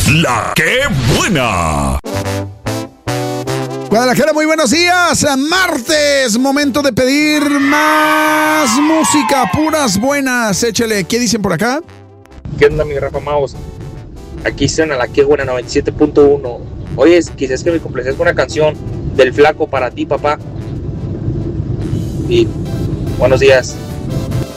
La que buena. Guadalajara, muy buenos días. Martes, momento de pedir más música, puras buenas. Échale, ¿qué dicen por acá? ¿Qué onda, mi Rafa Maus? Aquí suena la que buena 97.1. Oye, quizás que me complazcas con una canción del Flaco para ti, papá. Y buenos días.